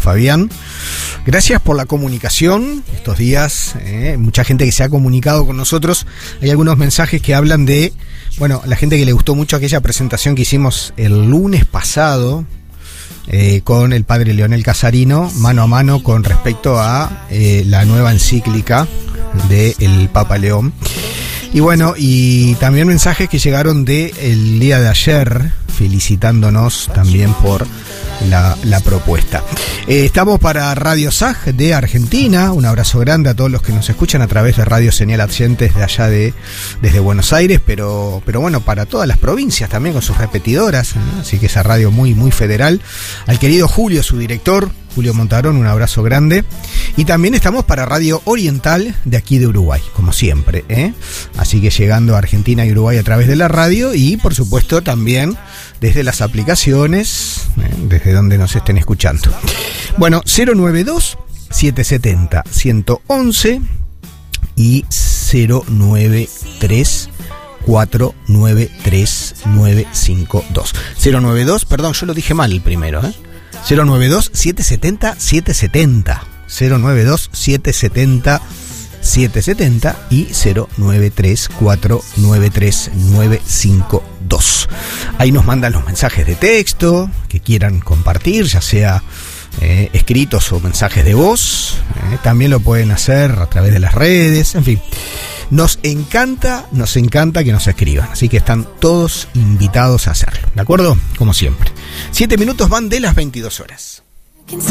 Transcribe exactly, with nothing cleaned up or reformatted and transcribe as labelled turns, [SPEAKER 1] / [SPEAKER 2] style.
[SPEAKER 1] Fabián. Gracias por la comunicación estos días, eh, mucha gente que se ha comunicado con nosotros. Hay algunos mensajes que hablan de, bueno, la gente que le gustó mucho aquella presentación que hicimos el lunes pasado eh, con el padre Leonel Casarino, mano a mano con respecto a eh, la nueva encíclica del Papa León. Y bueno, y también mensajes que llegaron de el día de ayer, felicitándonos también por la, la propuesta. Eh, estamos para Radio S A G de Argentina. Un abrazo grande a todos los que nos escuchan a través de Radio Señal Adyentes de allá de desde Buenos Aires, pero, pero bueno, para todas las provincias también con sus repetidoras, ¿no? Así que esa radio muy, muy federal. Al querido Julio, su director, Julio Montarón, un abrazo grande. Y también estamos para Radio Oriental de aquí de Uruguay, como siempre, ¿eh? Así que llegando a Argentina y Uruguay a través de la radio y, por supuesto, también desde las aplicaciones, ¿eh? Desde donde nos estén escuchando. Bueno, cero nueve dos, siete siete cero, uno uno uno y cero nueve tres, cuatro nueve tres, nueve cinco dos. cero nueve dos, perdón, yo lo dije mal el primero, ¿eh? cero nueve dos, siete siete cero, siete siete cero. cero nueve dos, siete siete cero, siete siete cero y cero nueve tres, cuatro nueve tres, nueve cinco dos. Ahí nos mandan los mensajes de texto que quieran compartir, ya sea eh, escritos o mensajes de voz. Eh, también lo pueden hacer a través de las redes, en fin. Nos encanta, nos encanta que nos escriban, así que están todos invitados a hacerlo, ¿de acuerdo? Como siempre. Siete minutos van de las veintidós horas.